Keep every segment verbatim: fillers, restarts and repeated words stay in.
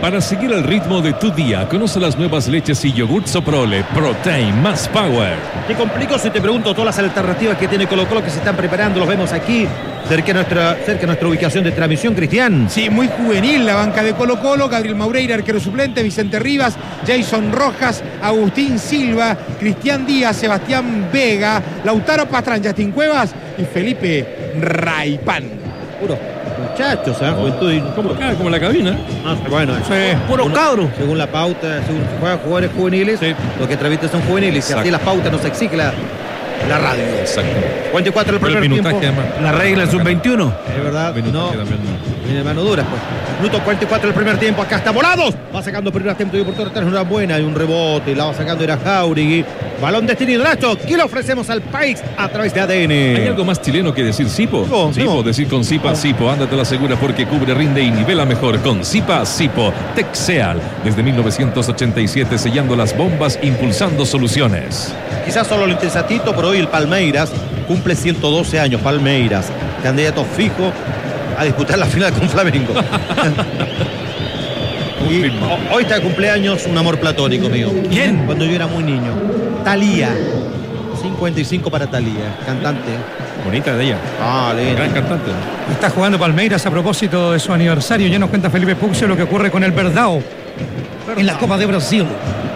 Para seguir el ritmo de tu día, conoce las nuevas leches y yogurt Soprole, Protein más Power. Te complico si te pregunto todas las alternativas que tiene Colo Colo que se están preparando. Los vemos aquí, cerca de nuestra, cerca de nuestra ubicación de transmisión, Cristian. Sí, muy juvenil la banca de Colo Colo. Gabriel Maureira, arquero suplente, Vicente Rivas, Jason Rojas, Agustín Silva, Cristian Díaz, Sebastián Vega, Lautaro Pastrán, Justin Cuevas y Felipe Raipán. Puro muchachos, ¿eh? Juventud y... Como acá, como la cabina. Ah, bueno, Sí. puro cabro. Según la pauta, según se juegan jugadores juveniles, Sí. los que transmiten son juveniles. Y Exacto. así las pautas nos exige la, la radio. Exacto. cuarenta y cuatro el Pero primer el minutaje, tiempo. además. La regla sub veintiuno. Es verdad, Minutaje no. también, no. Tiene mano dura, pues. Minuto cuarenta y cuatro del primer tiempo. Acá está Volados. Va sacando primera tiempo y por todo atrás una buena. Hay un rebote. La va sacando era Jauregui. Balón destinido. Nacho, ¿qué le ofrecemos al país a través de A D N? ¿Hay algo más chileno que decir Sipo? No, Sipo, no. decir con Sipa, Sipo, ándate la segura porque cubre, rinde y nivela mejor. Con Sipa, Sipo, Texeal. Desde mil novecientos ochenta y siete sellando las bombas, impulsando soluciones. Quizás solo lo interesatito, pero hoy el Palmeiras cumple ciento doce años. Palmeiras, candidato fijo a disputar la final con Flamengo. Y Confirma. ho- hoy está de cumpleaños un amor platónico mío. ¿Quién? Cuando yo era muy niño. Talía. cincuenta y cinco para Talía, cantante. Bonita de ella. Ah, lindo. Gran cantante. Está jugando Palmeiras a propósito de su aniversario. Ya nos cuenta Felipe Puxio lo que ocurre con el Verdao en la Copa de Brasil.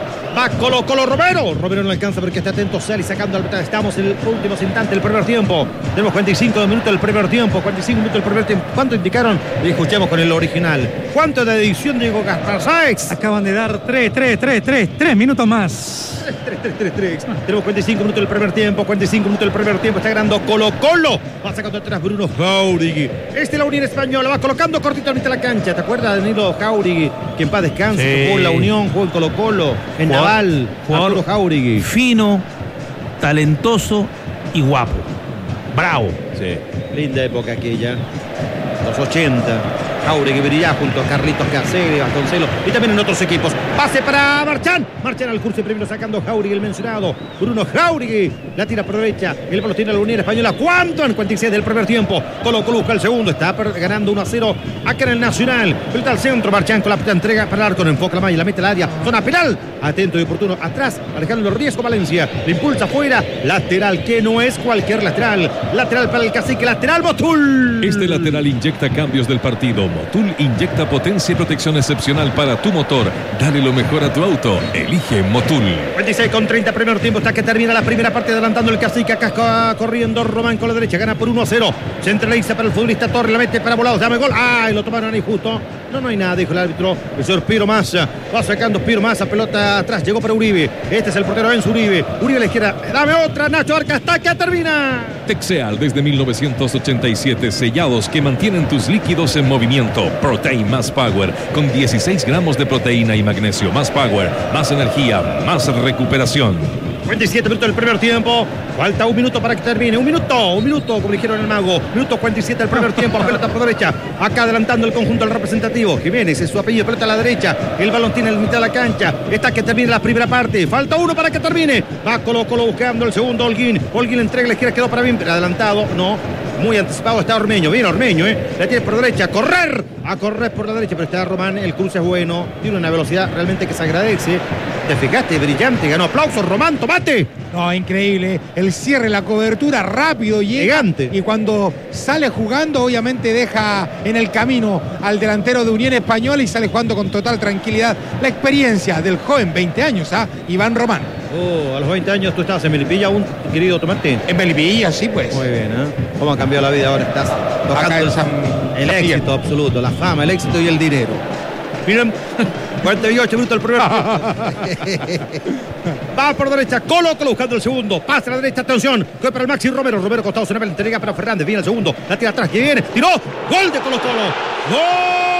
Va Colo Colo Romero. Romero no alcanza porque está atento Sali sacando al... Estamos en los últimos instantes del primer tiempo. Tenemos cuarenta y cinco minutos del primer tiempo. cuarenta y cinco minutos del primer tiempo. ¿Cuánto indicaron? Y escuchemos con el original. ¿Cuánto de edición Diego Gaspar Sáez? Acaban de dar tres, tres, tres, tres, tres minutos más. tres, tres, tres, tres. Tenemos cuarenta y cinco minutos del primer tiempo. cuarenta y cinco minutos del primer tiempo. Está ganando Colo Colo. Va sacando atrás Bruno Jauregui. Este es la Unión Española. Va colocando cortito ahorita la cancha. ¿Te acuerdas de Danilo Jauregui? Que en paz descanse. Sí. Jugó en la Unión, jugó en Colo Colo, en Jugador- Naval. jugador- Arturo Jauregui. Fino, talentoso y guapo. Bravo. Sí. Linda época aquella. Los ochenta. Jauregui brillaba junto a Carlitos Cáceres, Vasconcelos y también en otros equipos. Pase para Marchán. Marchán al curso primero sacando Jauregui, el mencionado. Bruno Jauregui. La tira por derecha. El balón tiene la Unión Española. ¿Cuánto? En cuarenta y seis del primer tiempo. Colo Colo busca el segundo. Está ganando uno a cero acá en el Nacional. Pelota al centro. Marchán con la entrega para el arco. No enfoca la malla. La mete al área. Zona penal. Atento y oportuno. Atrás. Alejandro Riesgo Valencia. Le impulsa afuera. Lateral que no es cualquier lateral. Lateral para el cacique. Lateral Motul. Este lateral inyecta cambios del partido. Motul inyecta potencia y protección excepcional para tu motor. Dale lo mejor a tu auto. Elige Motul. cuarenta y seis con treinta primer tiempo hasta que termina la primera parte adelantando el cacique. Acá está corriendo Román con la derecha. Gana por uno a cero. Centraliza para el futbolista Torres. La mete para Volados. Dame gol. ¡Ay! Lo tomaron ahí justo. No, no hay nada, dijo el árbitro. El señor Piro Massa. Va sacando Piro Massa. Pelota atrás. Llegó para Uribe. Este es el portero Enzo Uribe. Uribe a la izquierda. Dame otra. Nacho Arca hasta que termina. Texeal desde mil novecientos ochenta y siete. Sellados que mantienen tus líquidos en movimiento. Protein más Power. Con dieciséis gramos de proteína y magnesio. Más Power. Más energía. Más recuperación. cuarenta y siete minutos del primer tiempo. Falta un minuto para que termine. Un minuto, un minuto, como dijeron el mago. Minuto cuarenta y siete del primer tiempo. La pelota por derecha. Acá adelantando el conjunto del representativo. Jiménez es su apellido. Pelota a la derecha. El balón tiene la mitad de la cancha. Está que termine la primera parte. Falta uno para que termine. Va Colo Colo buscando el segundo. Holguín. Holguín entrega a la izquierda. Quedó para bien. Adelantado. No. Muy anticipado está Ormeño. Bien Ormeño, ¿eh? La tiene por derecha. A correr. A correr por la derecha. Pero está Román. El cruce es bueno. Tiene una velocidad realmente que se agradece. Te fijaste, brillante. Ganó aplausos. Román, tomate. No, increíble. El cierre, la cobertura rápido, llega. Elegante. Y cuando sale jugando, obviamente deja en el camino al delantero de Unión Española y sale jugando con total tranquilidad. La experiencia del joven, veinte años, ¿ah? Iván Román. Oh, a los veinte años tú estabas en Melipilla aún, querido Tomate. En Melipilla, sí, pues. Muy bien, ¿eh? ¿Cómo ha cambiado la vida ahora? Estás tocando Acá en el, San- el San éxito Miguel. absoluto, la fama, el éxito y el dinero. Miren, cuarenta y ocho minutos del primer tiempo. Va por derecha, Colo Colo buscando el segundo. Pasa a la derecha, atención. Fue para el Maxi Romero. Romero costado, se la entrega para Fernández. Viene el segundo. La tira atrás, que viene. Tiró. Gol de Colo Colo. ¡Gol!